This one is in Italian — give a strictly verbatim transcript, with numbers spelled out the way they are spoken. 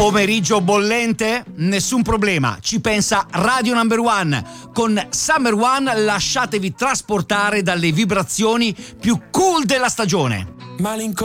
Pomeriggio bollente? Nessun problema, ci pensa Radio Number One. Con Summer One lasciatevi trasportare dalle vibrazioni più cool della stagione. Malinconia.